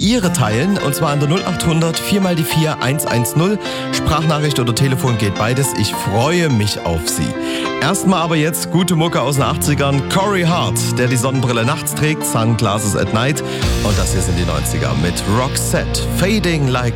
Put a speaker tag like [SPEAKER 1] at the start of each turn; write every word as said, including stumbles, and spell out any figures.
[SPEAKER 1] Ihre teilen. Und zwar an der null acht hundert vier mal die vier eins eins null. Sprachnachricht oder Telefon geht beides. Ich freue mich auf Sie. Erstmal aber jetzt gute Mucke aus den achtzigern. Corey Hart, der die Sonnenbrille nachts trägt. Sunglasses at Night. Und das hier sind die neunziger mit Roxette. Fading Like